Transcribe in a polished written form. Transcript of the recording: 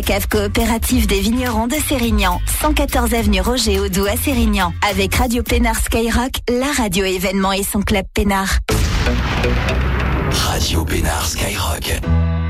Cave coopérative des vignerons de Sérignan, 114 avenue Roger Audoux à Sérignan. Avec Radio Pénard Skyrock, la radio événement et son club Pénard. Radio Pénard Skyrock.